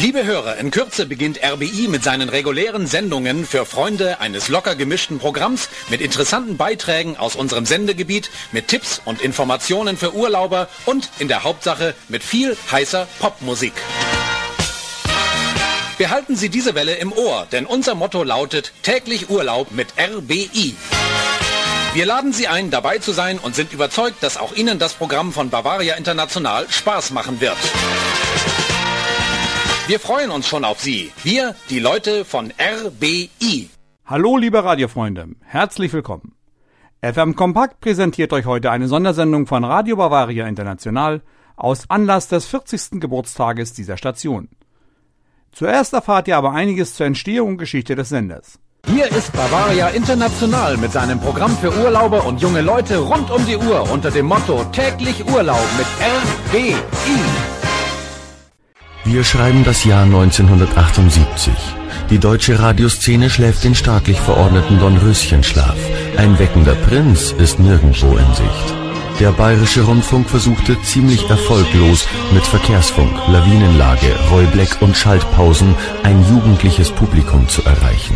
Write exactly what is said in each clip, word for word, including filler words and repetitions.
Liebe Hörer, in Kürze beginnt R B I mit seinen regulären Sendungen für Freunde eines locker gemischten Programms mit interessanten Beiträgen aus unserem Sendegebiet, mit Tipps und Informationen für Urlauber und in der Hauptsache mit viel heißer Popmusik. Behalten Sie diese Welle im Ohr, denn unser Motto lautet täglich Urlaub mit R B I. Wir laden Sie ein, dabei zu sein und sind überzeugt, dass auch Ihnen das Programm von Bavaria International Spaß machen wird. Wir freuen uns schon auf Sie. Wir, die Leute von R B I. Hallo liebe Radiofreunde, herzlich willkommen. F M Kompakt präsentiert euch heute eine Sondersendung von Radio Bavaria International aus Anlass des vierzigsten Geburtstages dieser Station. Zuerst erfahrt ihr aber einiges zur Entstehung und Geschichte des Senders. Hier ist Bavaria International mit seinem Programm für Urlauber und junge Leute rund um die Uhr unter dem Motto täglich Urlaub mit R B I. Wir schreiben das Jahr neunzehnhundertachtundsiebzig. Die deutsche Radioszene schläft den staatlich verordneten Dornröschenschlaf. Ein weckender Prinz ist nirgendwo in Sicht. Der Bayerische Rundfunk versuchte ziemlich erfolglos mit Verkehrsfunk, Lawinenlage, Rollbleck und Schaltpausen ein jugendliches Publikum zu erreichen.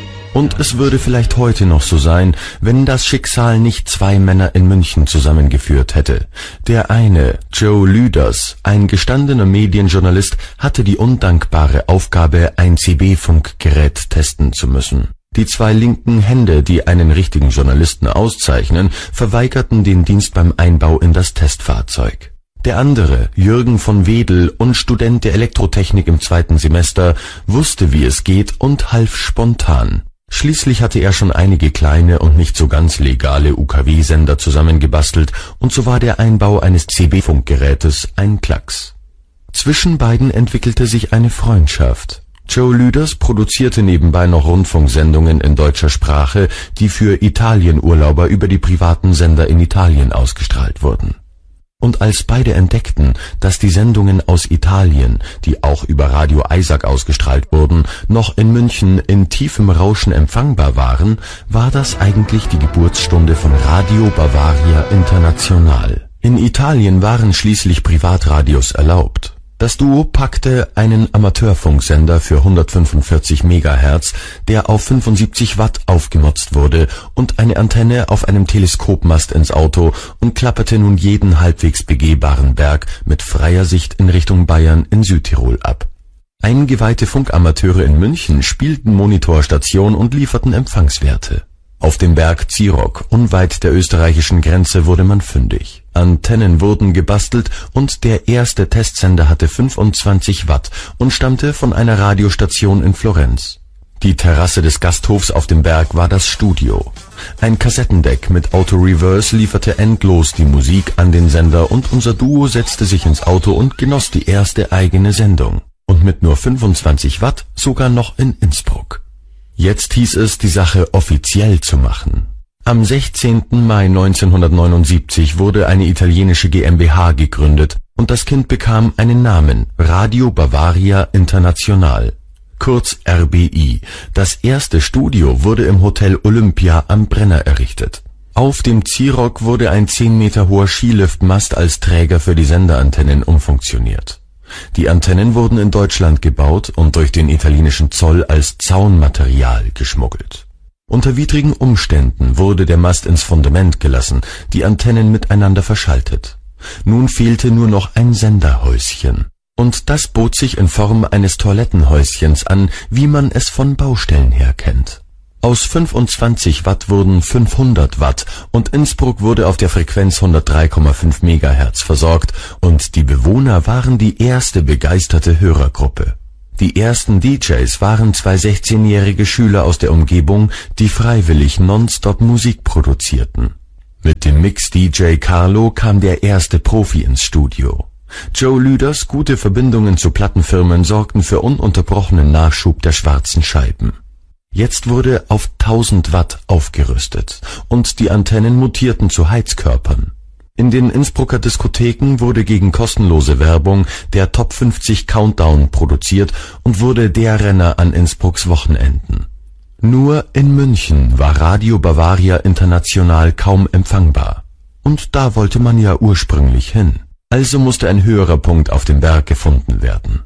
Und es würde vielleicht heute noch so sein, wenn das Schicksal nicht zwei Männer in München zusammengeführt hätte. Der eine, Joe Lüders, ein gestandener Medienjournalist, hatte die undankbare Aufgabe, ein C B-Funkgerät testen zu müssen. Die zwei linken Hände, die einen richtigen Journalisten auszeichnen, verweigerten den Dienst beim Einbau in das Testfahrzeug. Der andere, Jürgen von Wedel und Student der Elektrotechnik im zweiten Semester, wusste, wie es geht und half spontan. Schließlich hatte er schon einige kleine und nicht so ganz legale U K W-Sender zusammengebastelt und so war der Einbau eines C B-Funkgerätes ein Klacks. Zwischen beiden entwickelte sich eine Freundschaft. Joe Lüders produzierte nebenbei noch Rundfunksendungen in deutscher Sprache, die für Italienurlauber über die privaten Sender in Italien ausgestrahlt wurden. Und als beide entdeckten, dass die Sendungen aus Italien, die auch über Radio Isaac ausgestrahlt wurden, noch in München in tiefem Rauschen empfangbar waren, war das eigentlich die Geburtsstunde von Radio Bavaria International. In Italien waren schließlich Privatradios erlaubt. Das Duo packte einen Amateurfunksender für hundertfünfundvierzig Megahertz, der auf fünfundsiebzig Watt aufgemotzt wurde, und eine Antenne auf einem Teleskopmast ins Auto und klapperte nun jeden halbwegs begehbaren Berg mit freier Sicht in Richtung Bayern in Südtirol ab. Eingeweihte Funkamateure in München spielten Monitorstation und lieferten Empfangswerte. Auf dem Berg Zierock, unweit der österreichischen Grenze, wurde man fündig. Antennen wurden gebastelt und der erste Testsender hatte fünfundzwanzig Watt und stammte von einer Radiostation in Florenz. Die Terrasse des Gasthofs auf dem Berg war das Studio. Ein Kassettendeck mit Auto-Reverse lieferte endlos die Musik an den Sender und unser Duo setzte sich ins Auto und genoss die erste eigene Sendung. Und mit nur fünfundzwanzig Watt sogar noch in Innsbruck. Jetzt hieß es, die Sache offiziell zu machen. Am sechzehnten Mai neunzehnhundertneunundsiebzig wurde eine italienische GmbH gegründet und das Kind bekam einen Namen, Radio Bavaria International, kurz R B I. Das erste Studio wurde im Hotel Olympia am Brenner errichtet. Auf dem Zierock wurde ein zehn Meter hoher Skiliftmast als Träger für die Senderantennen umfunktioniert. Die Antennen wurden in Deutschland gebaut und durch den italienischen Zoll als Zaunmaterial geschmuggelt. Unter widrigen Umständen wurde der Mast ins Fundament gelassen, die Antennen miteinander verschaltet. Nun fehlte nur noch ein Senderhäuschen. Und das bot sich in Form eines Toilettenhäuschens an, wie man es von Baustellen her kennt. Aus fünfundzwanzig Watt wurden fünfhundert Watt und Innsbruck wurde auf der Frequenz hundertdrei Komma fünf Megahertz versorgt und die Bewohner waren die erste begeisterte Hörergruppe. Die ersten D Js waren zwei sechzehnjährige Schüler aus der Umgebung, die freiwillig nonstop Musik produzierten. Mit dem Mix-D J Carlo kam der erste Profi ins Studio. Joe Lüders gute Verbindungen zu Plattenfirmen sorgten für ununterbrochenen Nachschub der schwarzen Scheiben. Jetzt wurde auf tausend Watt aufgerüstet und die Antennen mutierten zu Heizkörpern. In den Innsbrucker Diskotheken wurde gegen kostenlose Werbung der Top fünfzig Countdown produziert und wurde der Renner an Innsbrucks Wochenenden. Nur in München war Radio Bavaria International kaum empfangbar. Und da wollte man ja ursprünglich hin. Also musste ein höherer Punkt auf dem Berg gefunden werden.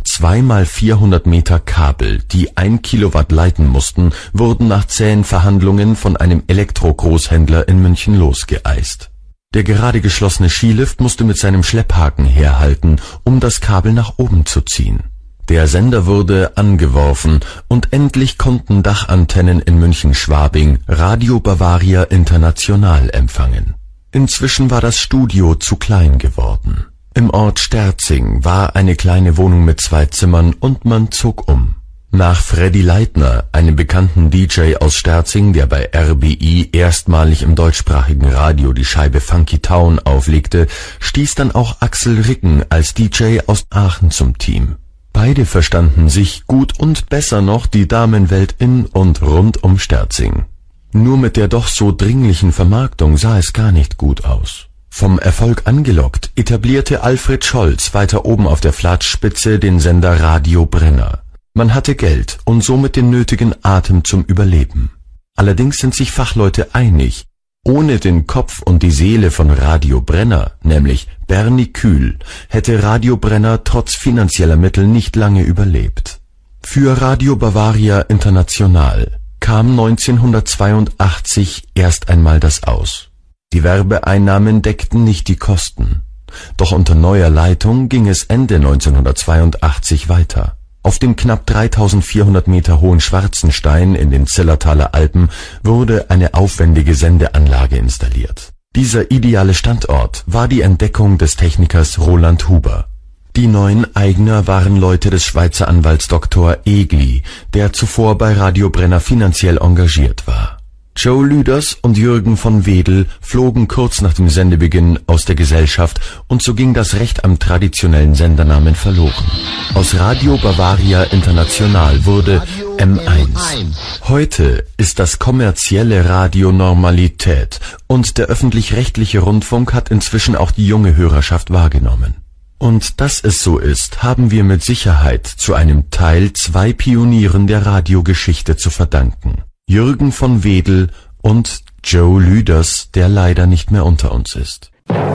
Zweimal vierhundert Meter Kabel, die ein Kilowatt leiten mussten, wurden nach zähen Verhandlungen von einem Elektro-Großhändler in München losgeeist. Der gerade geschlossene Skilift musste mit seinem Schlepphaken herhalten, um das Kabel nach oben zu ziehen. Der Sender wurde angeworfen und endlich konnten Dachantennen in München-Schwabing Radio Bavaria International empfangen. Inzwischen war das Studio zu klein geworden. Im Ort Sterzing war eine kleine Wohnung mit zwei Zimmern und man zog um. Nach Freddy Leitner, einem bekannten D J aus Sterzing, der bei R B I erstmalig im deutschsprachigen Radio die Scheibe Funky Town auflegte, stieß dann auch Axel Ricken als D J aus Aachen zum Team. Beide verstanden sich gut und besser noch die Damenwelt in und rund um Sterzing. Nur mit der doch so dringlichen Vermarktung sah es gar nicht gut aus. Vom Erfolg angelockt, etablierte Alfred Scholz weiter oben auf der Flatspitze den Sender Radio Brenner. Man hatte Geld und somit den nötigen Atem zum Überleben. Allerdings sind sich Fachleute einig, ohne den Kopf und die Seele von Radio Brenner, nämlich Bernie Kühl, hätte Radio Brenner trotz finanzieller Mittel nicht lange überlebt. Für Radio Bavaria International kam neunzehnhundertzweiundachtzig erst einmal das Aus. Die Werbeeinnahmen deckten nicht die Kosten. Doch unter neuer Leitung ging es Ende neunzehnhundertzweiundachtzig weiter. Auf dem knapp dreitausendvierhundert Meter hohen Schwarzenstein in den Zillertaler Alpen wurde eine aufwendige Sendeanlage installiert. Dieser ideale Standort war die Entdeckung des Technikers Roland Huber. Die neuen Eigner waren Leute des Schweizer Anwalts Doktor Egli, der zuvor bei Radio Brenner finanziell engagiert war. Joe Lüders und Jürgen von Wedel flogen kurz nach dem Sendebeginn aus der Gesellschaft und so ging das Recht am traditionellen Sendernamen verloren. Aus Radio Bavaria International wurde M eins. Heute ist das kommerzielle Radio Normalität und der öffentlich-rechtliche Rundfunk hat inzwischen auch die junge Hörerschaft wahrgenommen. Und dass es so ist, haben wir mit Sicherheit zu einem Teil zwei Pionieren der Radiogeschichte zu verdanken. Jürgen von Wedel und Joe Lüders, der leider nicht mehr unter uns ist.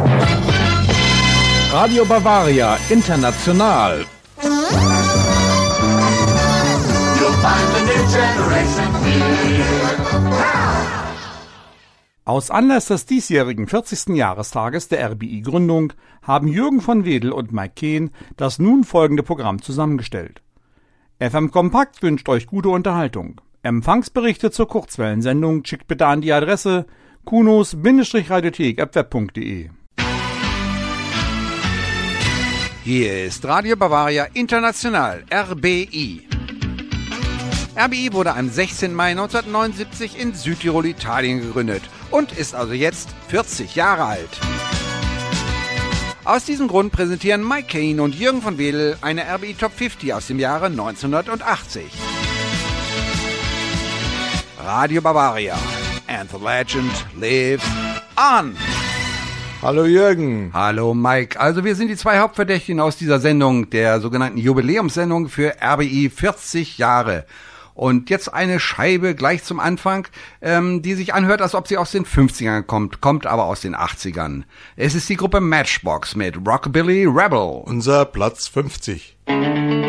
Radio Bavaria International. Aus Anlass des diesjährigen vierzigsten Jahrestages der R B I-Gründung haben Jürgen von Wedel und Mike Kehn das nun folgende Programm zusammengestellt. F M Kompakt wünscht euch gute Unterhaltung. Empfangsberichte zur Kurzwellensendung schickt bitte an die Adresse kunos Radiothek at web punkt de. Hier ist Radio Bavaria International, R B I. R B I wurde am sechzehnten Mai neunzehnhundertneunundsiebzig in Südtirol, Italien gegründet und ist also jetzt vierzig Jahre alt. Aus diesem Grund präsentieren Mike Kehn und Jürgen von Wedel eine R B I Top fünfzig aus dem Jahre neunzehnhundertachtzig. Radio Bavaria and the legend lives on. Hallo Jürgen. Hallo Mike. Also wir sind die zwei Hauptverdächtigen aus dieser Sendung, der sogenannten Jubiläumssendung für R B I vierzig Jahre. Und jetzt eine Scheibe gleich zum Anfang, ähm, die sich anhört, als ob sie aus den fünfzigern kommt, kommt aber aus den achtzigern. Es ist die Gruppe Matchbox mit Rockabilly Rebel. Unser Platz fünfzig.